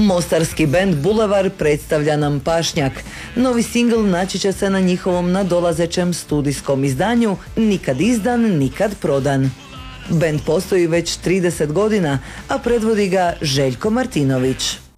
Mostarski bend Bulevar predstavlja nam Pašnjak. Novi singl naći će se na njihovom nadolazećem studijskom izdanju Nikad izdan, nikad prodan. Bend postoji već 30 godina, a predvodi ga Željko Martinović.